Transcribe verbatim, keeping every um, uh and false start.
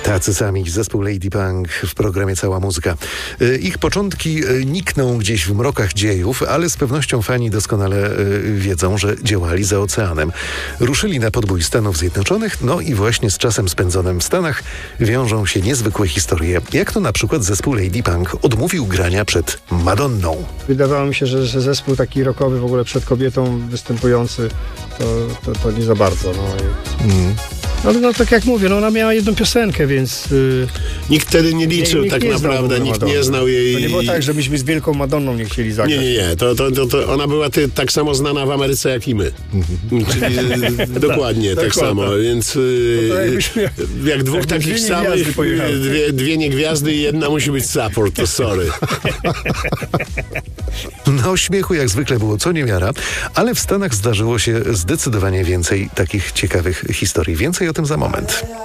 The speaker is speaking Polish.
Tacy sami, zespół Lady Punk w programie Cała Muzyka. Ich początki nikną gdzieś w mrokach dziejów, ale z pewnością fani doskonale wiedzą, że działali za oceanem. Ruszyli na podbój Stanów Zjednoczonych, no i właśnie z czasem spędzonym w Stanach wiążą się niezwykłe historie. Jak to na przykład zespół Lady Punk odmówił grania przed Madonną. Wydawało mi się, że, że zespół taki rockowy w ogóle przed kobietą występujący, to, to, to nie za bardzo. No. Mm. No, no tak jak mówię, no ona miała jedną piosenkę, więc... Yy, nikt wtedy nie liczył nie, tak nie naprawdę, nikt Madonna. nie znał jej... To nie było tak, że myśmy z Wielką Madonną nie chcieli zagrać. Nie, nie, nie, to, to, to, to ona była ty, tak samo znana w Ameryce jak i my. Czyli dokładnie tak, tak samo, więc yy, no jakbyśmy, jak dwóch jak takich samych, dwie, dwie niegwiazdy i jedna musi być support, to sorry. No śmiechu jak zwykle było co niemiara, ale w Stanach zdarzyło się zdecydowanie więcej takich ciekawych historii. Więcej o tym za moment.